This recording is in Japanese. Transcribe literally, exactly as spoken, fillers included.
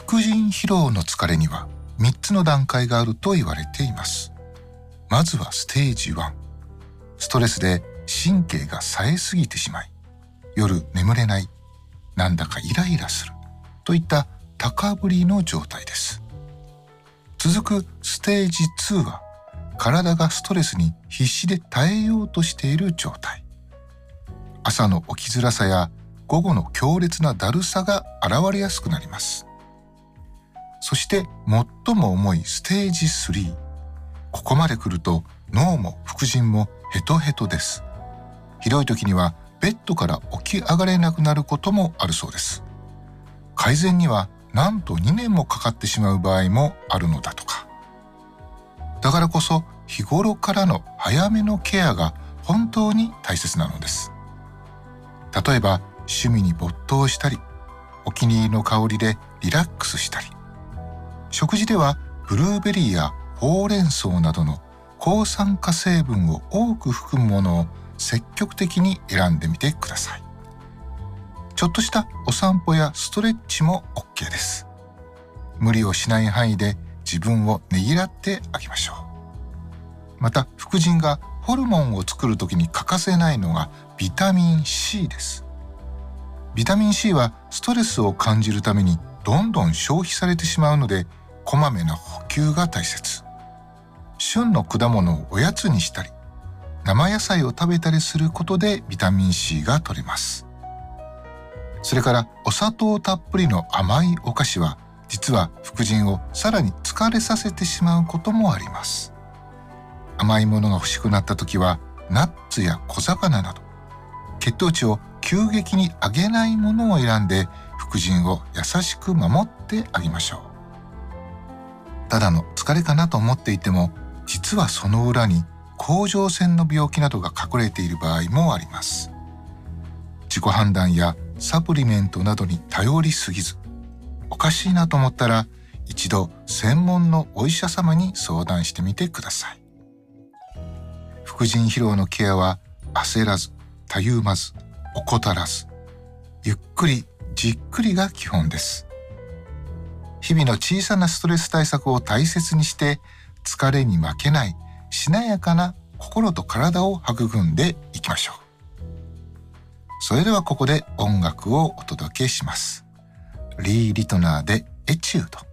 副腎疲労の疲れにはみっつの段階があると言われています。まずはステージいち。ストレスで神経が冴えすぎてしまい、夜眠れない、なんだかイライラするといった高ぶりの状態です。続くステージには、体がストレスに必死で耐えようとしている状態。朝の起きづらさや午後の強烈なだるさが現れやすくなります。そして最も重いステージさん。ここまで来ると脳も副腎もヘトヘトです。ひどい時にはベッドから起き上がれなくなることもあるそうです。改善にはなんとにねんもかかってしまう場合もあるのだとか。だからこそ日頃からの早めのケアが本当に大切なのです。例えば趣味に没頭したり、お気に入りの香りでリラックスしたり、食事ではブルーベリーやほうれん草などの抗酸化成分を多く含むものを積極的に選んでみてください。ちょっとしたお散歩やストレッチも OK です。無理をしない範囲で自分をねぎらってあげましょう。また副腎がホルモンを作るときに欠かせないのがビタミン C です。ビタミン C はストレスを感じるためにどんどん消費されてしまうので、こまめな補給が大切。旬の果物をおやつにしたり、生野菜を食べたりすることでビタミン C が取れます。それからお砂糖たっぷりの甘いお菓子は実は副腎をさらに疲れさせてしまうこともあります。甘いものが欲しくなった時はナッツや小魚など血糖値を急激に上げないものを選んで副腎を優しく守ってあげましょう。ただの疲れかなと思っていても、実はその裏に甲状腺の病気などが隠れている場合もあります。自己判断やサプリメントなどに頼りすぎず、おかしいなと思ったら一度専門のお医者様に相談してみてください。副腎疲労のケアは焦らず、たゆまず、怠らず、ゆっくりじっくりが基本です。日々の小さなストレス対策を大切にして、疲れに負けないしなやかな心と体を育んでいきましょう。それではここで音楽をお届けします。リー・リトナーでエチュード。